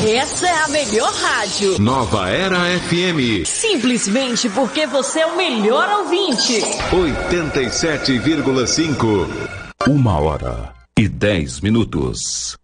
Essa é a melhor rádio. Nova Era FM. Simplesmente porque você é o melhor ouvinte. 87,5. 1h10.